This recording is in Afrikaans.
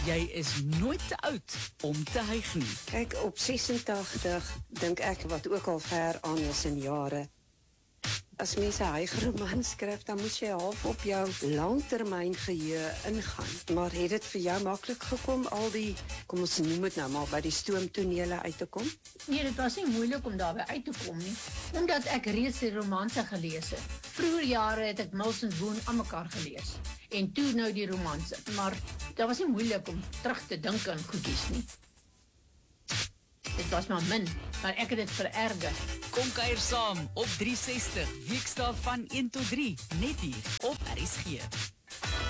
Jy is nooit te oud om te hyg nie. Kyk, op 86 dink ek wat ook al ver aan is in jare. As mense hygroman skryf, dan moet jy half op jou langtermyn geheue ingaan. Maar het dit vir jou maklik gekom, al die, kom ons noem het nou maar, by die stoomtonele uit te kom? Nee, dit was nie moeilik om daarby uit te kom nie, omdat ek reeds die romanse gelees het. Vroeger jare het ek Mills en Boon aan mekaar gelees, en toe nou die romanse, maar dit was nie moeilik om terug te dink aan goedjies nie. Dit was maar min, maar ek het dit vererger. Kom kuier saam op 360, weekdae van 1 tot 3, net hier op RSG.